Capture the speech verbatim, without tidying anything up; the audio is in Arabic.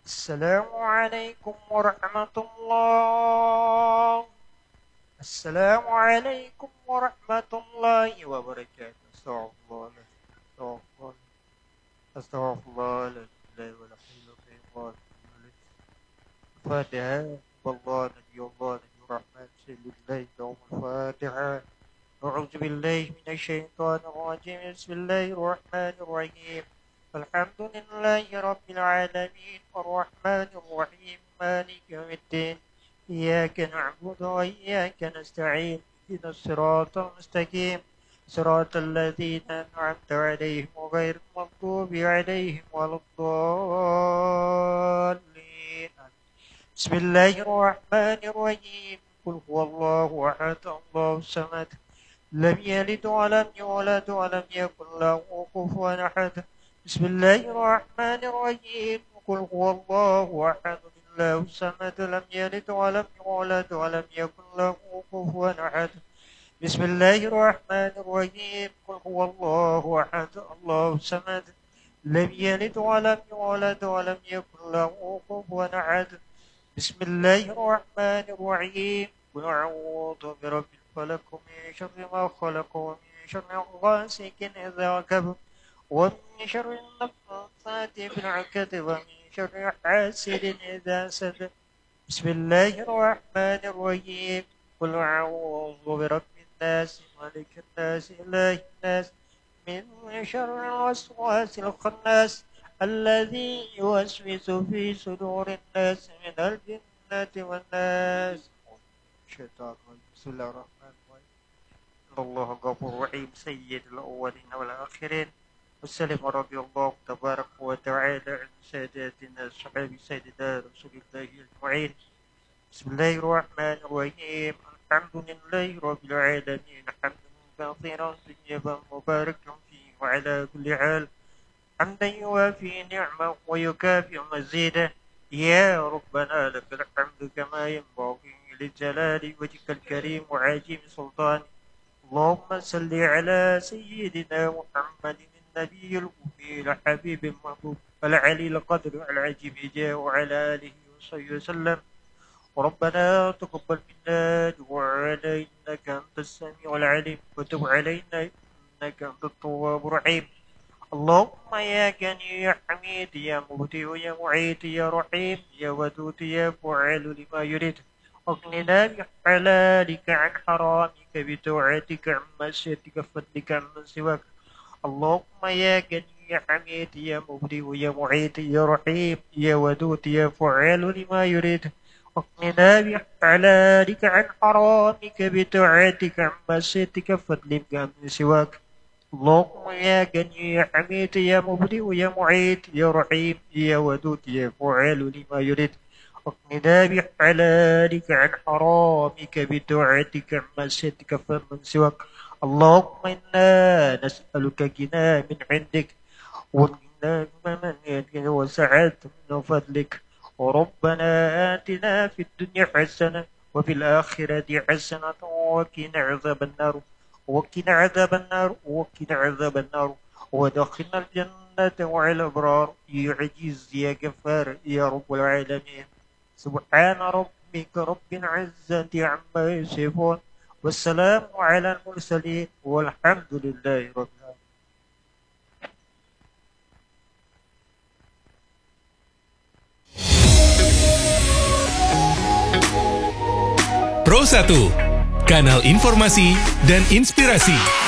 السلام عليكم ورحمة الله. السلام عليكم ورحمة الله وبركاته. استغفر الله. استغفر الله. استغفر الله. لا إله ولا حول ولا قوة إلا بالله. الفاتحة. والله نبي الله نبي الرحمن سيد الله يوم الفاتحة. أعوذ بالله من الشيطان الرجيم. بسم الله الرحمن الرحيم. الحمد لله رب العالمين الرحمن الرحيم مالك يوم الدين. إياك نعبد وإياك نستعين. اهدنا الصراط المستقيم صراط الذين أنعمت عليهم غير المغضوب عليهم ولا الضالين. بسم الله الرحمن الرحيم. قل هو الله أحد الله الصمد لم يلد ولم يولد ولم يكن له كفوا أحد. بسم الله الرحمن الرحيم. قل هو الله أحد الله الصمد لم يلد ولم يولد ولم يكن له كفوا أحد. بسم الله الرحمن الرحيم. قل هو الله أحد الله الصمد لم يلد ولم يولد ولم يكن له كفوا أحد. بسم الله الرحمن الرحيم. قل أعوذ برب الفلق من شر ما خلق ومن شر غاسق إذا وقب ومن شر النفاثات في العقد ومن شر حاسد إذا حسد. بسم الله الرحمن الرحيم. قل أعوذ برب الناس ملك الناس إله الناس من شر الوسواس الخناس الذي يوسوس في صدور الناس من الجنة والناس. الشيطان الرجيم. بسم الله الرحمن الرحيم. إن الله غفور رحيم سيد الأولين والآخرين. وسلم رضي الله تبارك وتعالى عن ساداتنا الصحابة سيدنا رسول الله أجمعين. بسم الله الرحمن الرحيم. الحمد لله رب العالمين حمدا كثيرا طيبا مباركا فيه وعلى كل حال حمدا يوافي نعمه ويكافئ مزيدا. يا ربنا لك الحمد كما ينبغي لجلال وجهك الكريم وعجيب سلطانك. اللهم صل على سيدنا محمد النبي الأمي الحبيب المحبوب العلي القدر العجيب جاه وعلى آله وصحبه وسلم. ربنا تقبل منا دعاءنا إنك أنت السميع العليم وتب علينا إنك أنت التواب الرحيم. اللهم يا غني يا حميد يا مبدئ يا معيد يا رحيم يا ودود يا فعال لما يريد. اغننا بحلالك عن حرامك بطاعتك عن معصيتك بفضلك عمن سواك. اللهم يا غني يا حميد يا مبدئ يا معيد يا رحيم يا ودود يا فعال لما يريد. اغننا بحلالك عن حرامك بطاعتك عن معصيتك بفضلك عمن سواك. اللهم يا غني يا حميد يا مبدئ يا معيد يا رحيم يا ودود يا فعال لما يريد. اغننا بحلالك عن حرامك بطاعتك عن معصيتك فمن سواك. اللهم إنا نسألك غنى من عندك وغنى من يدك وسعة من فضلك. وربنا آتنا في الدنيا حسنة وفي الآخرة حسنة وقنا عذاب النار وقنا عذاب النار وقنا عذاب النار ودخلنا الجنة مع الأبرار يا عزيز يا غفار يا رب العالمين. سبحان ربك رب العزة عما يصفون والسلام على المرسلين والحمد لله رب العالمين. Pro satu, kanal informasi dan inspirasi.